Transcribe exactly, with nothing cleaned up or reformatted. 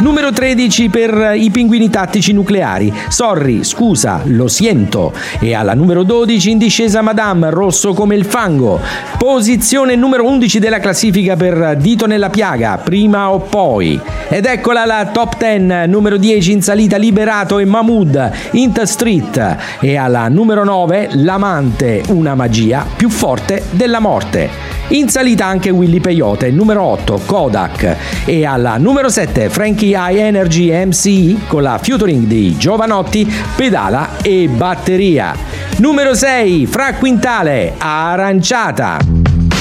Numero tredici per i Pinguini Tattici Nucleari, Sorry, scusa, lo siento. E alla numero dodici in discesa Madame, Rosso come il fango. Posizione numero undici della classifica per Dito nella piaga, Prima o poi. Ed eccola la top dieci, numero dieci in salita Liberato e Mahmood, In the Street. E alla numero nove L'amante, una magia più forte della morte. In salita anche Willy Peyote, numero otto Kodak. E alla numero sette Frankie High Energy M C con la featuring di Giovanotti, Pedala e Batteria. Numero sei Fra Quintale, Aranciata.